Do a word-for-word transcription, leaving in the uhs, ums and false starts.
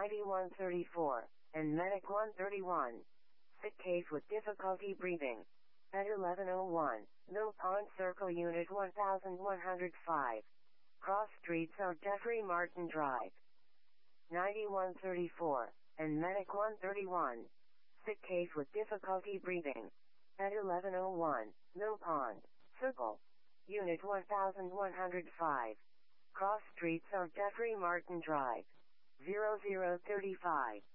ninety-one thirty-four, and Medic one thirty-one. Sick case with difficulty breathing. At eleven oh one, Mill Pond Circle Unit one thousand one hundred five. Cross streets are Jeffrey Martin Drive. ninety-one thirty-four, and Medic one thirty-one. Sick case with difficulty breathing. At eleven oh one, Mill Pond Circle Unit one thousand one hundred five. Cross streets are Jeffrey Martin Drive. zero zero thirty-five.